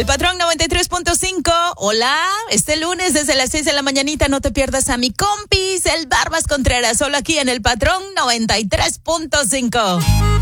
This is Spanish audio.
El Patrón 93.5. Hola, este lunes desde las 6 de la mañanita no te pierdas a mi compis, el Barbas Contreras, solo aquí en el Patrón 93.5.